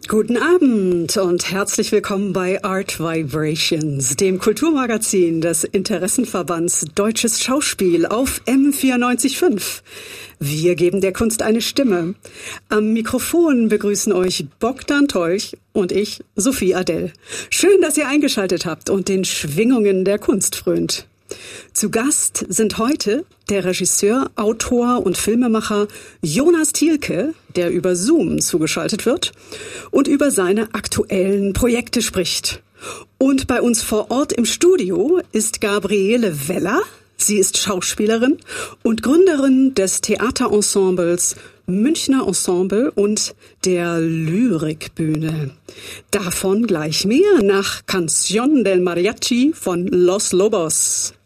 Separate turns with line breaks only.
Guten Abend und herzlich willkommen bei Art Vibrations, dem Kulturmagazin des Interessenverbands Deutsches Schauspiel auf M94.5. Wir geben der Kunst eine Stimme. Am Mikrofon begrüßen euch Bogdan Teuch und ich, Sophie Adell. Schön, dass ihr eingeschaltet habt und den Schwingungen der Kunst frönt. Zu Gast sind heute der Regisseur, Autor und Filmemacher Jonas Thielke, der über Zoom zugeschaltet wird und über seine aktuellen Projekte spricht. Und bei uns vor Ort im Studio ist Gabriele Weller. Sie ist Schauspielerin und Gründerin des Theaterensembles Münchner Ensemble und der Lyrikbühne. Davon gleich mehr nach Canción del Mariachi von Los Lobos.